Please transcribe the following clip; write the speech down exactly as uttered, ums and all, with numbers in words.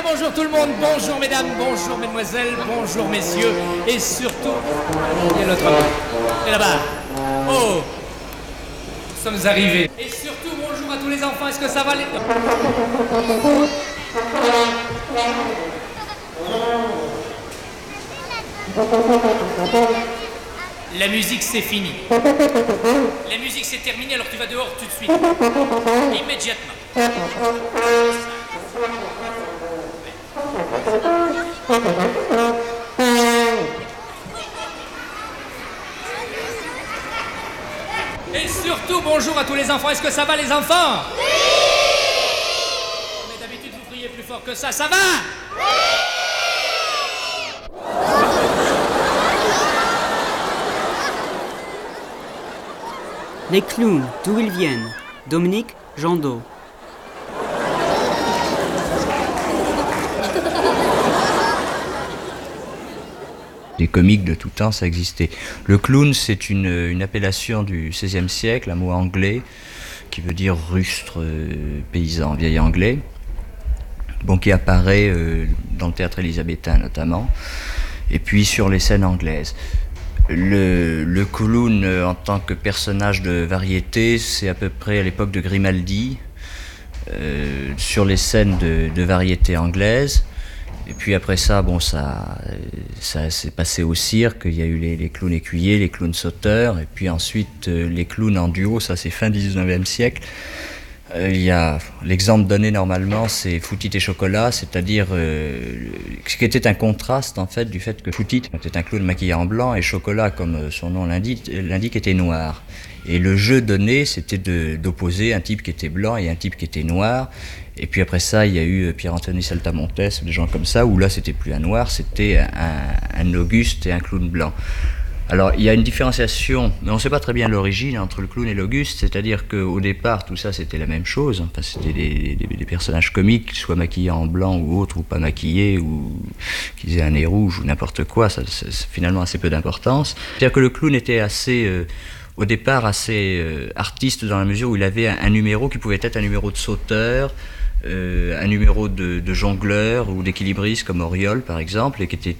bonjour tout le monde, bonjour mesdames, bonjour mesdemoiselles, bonjour messieurs, et surtout, il y a l'autre et là-bas, oh, nous sommes arrivés. Et surtout, bonjour à tous les enfants, est-ce que ça va les... La musique c'est fini. La musique c'est terminé, alors tu vas dehors tout de suite. Immédiatement. Et surtout, bonjour à tous les enfants. Est-ce que ça va les enfants? Oui! Mais d'habitude vous criez plus fort que ça. Ça va? Oui! Les clowns, d'où ils viennent? Dominique Jandot. Des comiques de tout temps, ça existait. Le clown, c'est une, une appellation du seizième siècle, un mot anglais, qui veut dire rustre, euh, paysan, vieil anglais, bon, qui apparaît euh, dans le théâtre élisabétain notamment, et puis sur les scènes anglaises. Le, le clown euh, en tant que personnage de variété, c'est à peu près à l'époque de Grimaldi, euh, sur les scènes de, de variété anglaise. Et puis après ça, bon, ça, ça s'est passé au cirque. Il y a eu les, les clowns écuyers, les clowns sauteurs, et puis ensuite euh, les clowns en duo. Ça, c'est fin dix-neuvième siècle. Euh, il y a l'exemple donné normalement, c'est Foutit et Chocolat, c'est-à-dire euh, ce qui était un contraste en fait du fait que Foutit était un clown maquillé en blanc et Chocolat, comme son nom l'indique, l'indique était noir. Et le jeu donné, c'était de, d'opposer un type qui était blanc et un type qui était noir. Et puis après ça, il y a eu Pierre-Anthony Saltamontes, des gens comme ça, où là, c'était plus un noir, c'était un, un Auguste et un clown blanc. Alors, il y a une différenciation, mais on ne sait pas très bien l'origine entre le clown et l'Auguste, c'est-à-dire qu'au départ, tout ça, c'était la même chose. Enfin, c'était des, des, des personnages comiques, qu'ils soient maquillés en blanc ou autre, ou pas maquillés, ou qu'ils aient un nez rouge, ou n'importe quoi, ça, ça, ça finalement assez peu d'importance. C'est-à-dire que le clown était assez... Euh, au départ assez euh, artiste dans la mesure où il avait un, un numéro qui pouvait être un numéro de sauteur, euh, un numéro de, de jongleur ou d'équilibriste comme Auriol par exemple, et qui était